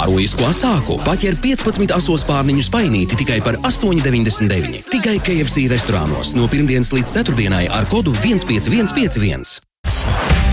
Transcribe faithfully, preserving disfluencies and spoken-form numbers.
heroisko sāku. Paķer piecpadsmit asos pārniņu spainīti tikai par astoņi deviņdesmit deviņi. Tikai K F C restorānos no pirmdienas līdz ceturtdienai ar kodu viens pieci viens pieci viens.